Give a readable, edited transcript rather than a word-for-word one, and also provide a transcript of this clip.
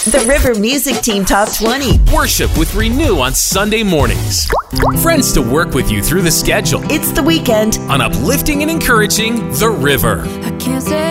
The River Music Team Top 20. Worship with Renew on Sunday mornings. Friends to work with you through the schedule. It's the weekend On uplifting and encouraging The River. I can't say